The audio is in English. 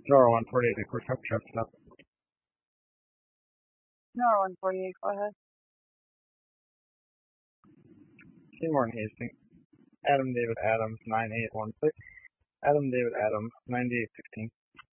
Nora 148, quick truck stop. No, 148, go ahead. Seymour and Hastings. Adam David Adams 9816. Adam David Adams 9816.